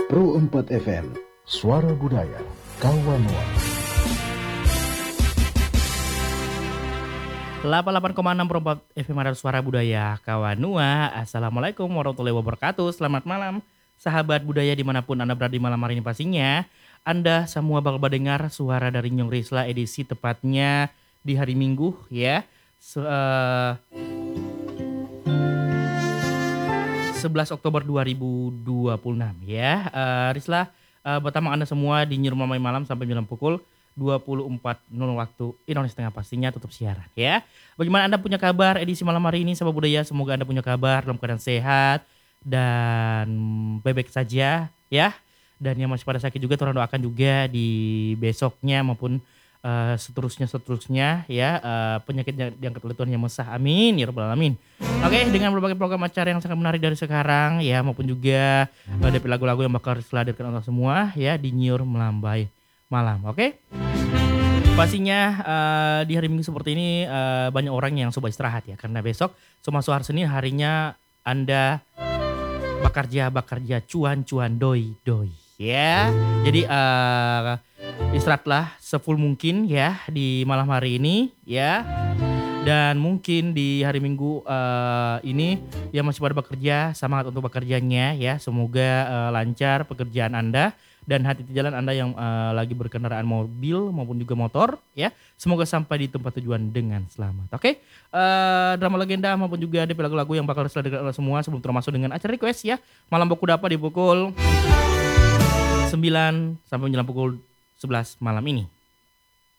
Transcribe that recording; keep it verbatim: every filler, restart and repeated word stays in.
Pro empat F M, Suara Budaya, Kawanua. delapan puluh delapan koma enam Pro empat F M adalah Suara Budaya Kawanua. Assalamualaikum warahmatullahi wabarakatuh. Selamat malam sahabat budaya dimanapun Anda berada di malam hari ini pastinya. Anda semua bakal mendengar suara dari Nyong Risla edisi tepatnya di hari Minggu ya. Se- uh, sebelas Oktober dua ribu dua puluh enam ya. Uh, Risla uh, bertemu Anda semua di Nyuruh Mamai Malam sampai malam pukul dua puluh empat nol waktu Indonesia Tengah pastinya tutup siaran ya. Bagaimana Anda punya kabar edisi malam hari ini sahabat budaya? Semoga Anda punya kabar dalam keadaan sehat dan baik-baik saja ya. Dan yang masih pada sakit juga tolong doakan juga di besoknya maupun uh, seterusnya seterusnya ya, uh, penyakitnya diangkat oleh Tuhan Yang Maha Esa. Amin ya rabbal alamin. Oke, dengan berbagai program acara yang sangat menarik dari sekarang ya, maupun juga uh, D P lagu-lagu yang bakal dihadirkan untuk semua ya di Nyur Melambai Malam. Oke. Pastinya uh, di hari Minggu seperti ini uh, banyak orang yang coba istirahat ya, karena besok semasa hari Senin harinya Anda bekerja bekerja cuan-cuan doi-doi ya. Jadi uh, istirahatlah sefull mungkin ya di malam hari ini ya. Dan mungkin di hari Minggu uh, ini yang masih pada bekerja, semangat untuk bekerjanya ya. Semoga uh, lancar pekerjaan Anda dan hati-hati jalan Anda yang uh, lagi berkendaraan mobil maupun juga motor ya. Semoga sampai di tempat tujuan dengan selamat. Oke, uh, drama legenda maupun juga ada lagu-lagu yang bakal dihadirkan oleh semua sebelum termasuk dengan acara request ya. Malam Boku Dapa di pukul sembilan sampai menjelang pukul sebelas malam ini